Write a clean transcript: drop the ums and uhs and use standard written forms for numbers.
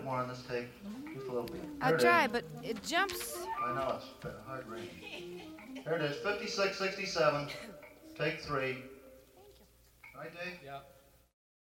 more on this tape. Just a little bit. I'll try, but it jumps. I know, it's hard range. Here it is, 56-67. Take 3. Right, Dave? Yeah.